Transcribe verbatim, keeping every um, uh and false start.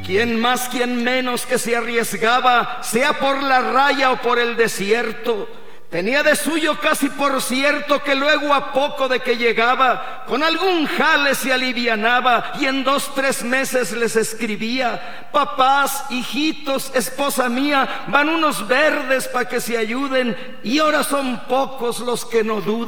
Quien más, quien menos que se arriesgaba, sea por la raya o por el desierto. Tenía de suyo casi por cierto que luego a poco de que llegaba, con algún jale se alivianaba y en dos, tres meses les escribía: papás, hijitos, esposa mía, van unos verdes pa' que se ayuden y ahora son pocos los que no dudan.